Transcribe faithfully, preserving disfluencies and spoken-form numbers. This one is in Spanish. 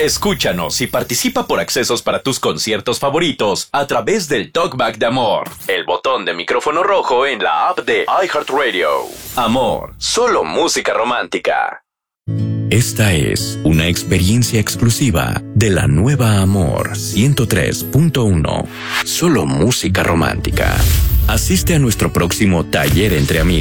Escúchanos y participa por accesos para tus conciertos favoritos a través del Talkback de Amor, el botón de micrófono rojo en la app de iHeartRadio. Amor, solo música romántica. Esta es una experiencia exclusiva de la nueva Amor ciento tres punto uno. Solo música romántica. Asiste a nuestro próximo taller entre amigos.